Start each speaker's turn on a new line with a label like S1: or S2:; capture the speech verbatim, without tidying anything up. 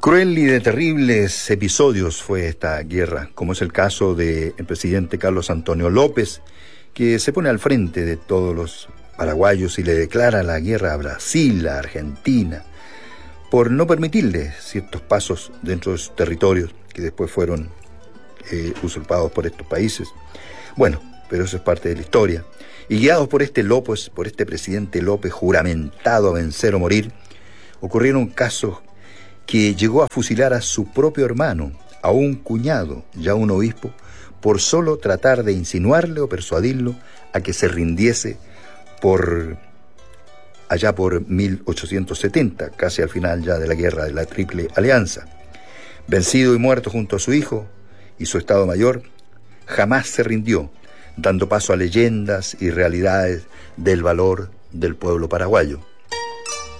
S1: Cruel y de terribles episodios fue esta guerra, como es el caso del presidente Carlos Antonio López, que se pone al frente de todos los paraguayos y le declara la guerra a Brasil, a Argentina, por no permitirle ciertos pasos dentro de sus territorios, que después fueron eh, usurpados por estos países. Bueno, pero eso es parte de la historia. Y guiados por este López, por este presidente López juramentado a vencer o morir, ocurrieron casos que llegó a fusilar a su propio hermano, a un cuñado, ya un obispo, por solo tratar de insinuarle o persuadirlo a que se rindiese por allá por mil ochocientos setenta, casi al final ya de la guerra de la Triple Alianza. Vencido y muerto junto a su hijo y su Estado Mayor, jamás se rindió, dando paso a leyendas y realidades del valor del pueblo paraguayo.